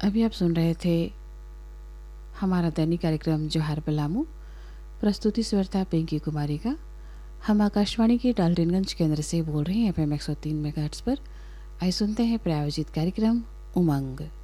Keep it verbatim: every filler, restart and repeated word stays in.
अभी आप सुन रहे थे हमारा दैनिक कार्यक्रम जोहार पलामू। प्रस्तुति स्वर्ता पिंकी कुमारी का। हम आकाशवाणी के डाल्टनगंज केंद्र से बोल रहे हैं एफ एम एक सौ तीन मेगाहर्ट्ज़ पर। आइए सुनते हैं प्रायोजित कार्यक्रम उमंग।